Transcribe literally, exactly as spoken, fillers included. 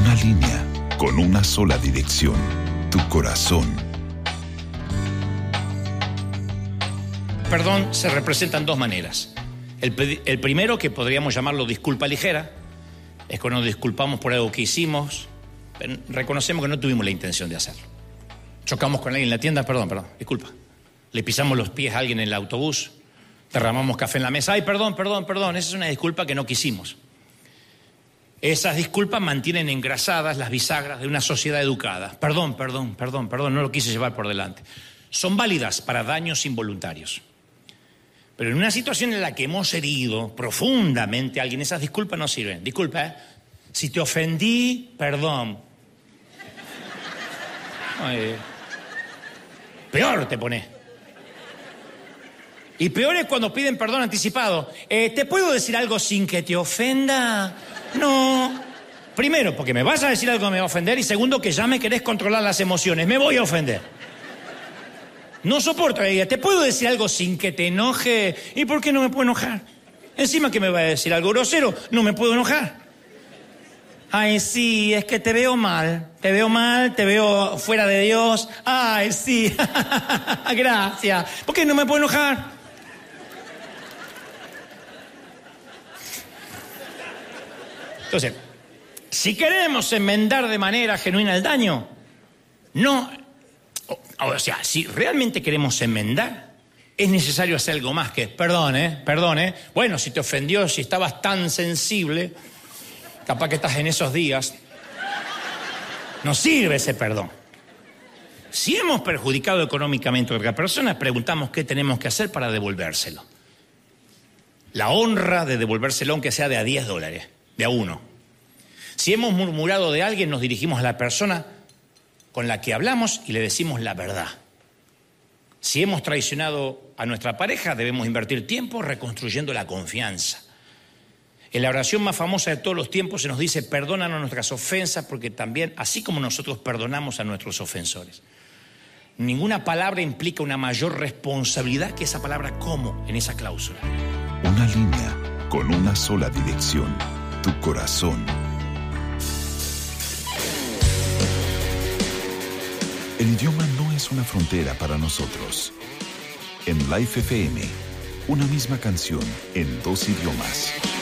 Una línea con una sola dirección, tu corazón. Perdón se representa en dos maneras. El, el primero, que podríamos llamarlo disculpa ligera, es cuando nos disculpamos por algo que hicimos, pero reconocemos que no tuvimos la intención de hacerlo. Chocamos con alguien en la tienda, perdón, perdón, disculpa. Le pisamos los pies a alguien en el autobús, derramamos café en la mesa, ay, perdón, perdón, perdón, esa es una disculpa que no quisimos. Esas disculpas mantienen engrasadas las bisagras de una sociedad educada. Perdón, perdón, perdón, perdón, no lo quise llevar por delante. Son válidas para daños involuntarios. Pero en una situación en la que hemos herido profundamente a alguien, esas disculpas no sirven. Disculpa, ¿eh? Si te ofendí, perdón. Ay, peor te pones. Y peor es cuando piden perdón anticipado. Eh, ¿Te puedo decir algo sin que te ofenda? No. Primero, porque me vas a decir algo que me va a ofender. Y segundo, que ya me querés controlar las emociones. Me voy a ofender. No soporto que diga, ¿te puedo decir algo sin que te enoje? ¿Y por qué no me puedo enojar? Encima que me va a decir algo grosero, no me puedo enojar. Ay, sí, es que te veo mal. Te veo mal, te veo fuera de Dios. Ay, sí. Gracias. ¿Por qué no me puedo enojar? Entonces, si queremos enmendar de manera genuina el daño, no, o, o sea, si realmente queremos enmendar, es necesario hacer algo más que, perdón, ¿eh? Perdón, ¿eh? Bueno, si te ofendió, si estabas tan sensible, capaz que estás en esos días, no sirve ese perdón. Si hemos perjudicado económicamente a otra persona, preguntamos qué tenemos que hacer para devolvérselo. La honra de devolvérselo, aunque sea de a diez dólares. De a uno. Si hemos murmurado de alguien, nos dirigimos a la persona con la que hablamos y le decimos la verdad. Si hemos traicionado a nuestra pareja, debemos invertir tiempo reconstruyendo la confianza. En la oración más famosa de todos los tiempos se nos dice, perdónanos nuestras ofensas, porque también, así como nosotros perdonamos a nuestros ofensores. Ninguna palabra implica una mayor responsabilidad que esa palabra como en esa cláusula. Una línea con una sola dirección. Tu corazón. El idioma no es una frontera para nosotros. En Life F M, una misma canción en dos idiomas.